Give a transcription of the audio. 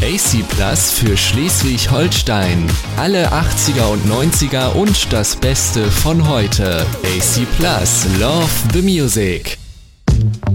AC Plus für Schleswig-Holstein. Alle 80er und 90er und das Beste von heute. AC Plus, love the music.